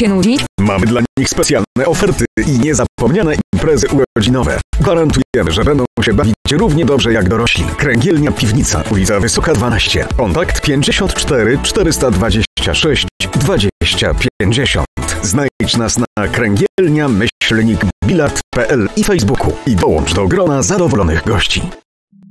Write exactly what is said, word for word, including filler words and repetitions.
się nudzi? Mamy dla nich specjalne oferty i niezapomniane imprezy urodzinowe. Gwarantujemy, że będą się bawić równie dobrze jak dorośli. Kręgielnia Piwnica, ulica Wysoka dwanaście. Kontakt pięćdziesiąt cztery czterysta dwadzieścia sześć dwadzieścia pięćdziesiąt. Znajdź nas na kręgielnia myślnik bilard kropka p l i Facebooku i dołącz do grona zadowolonych gości.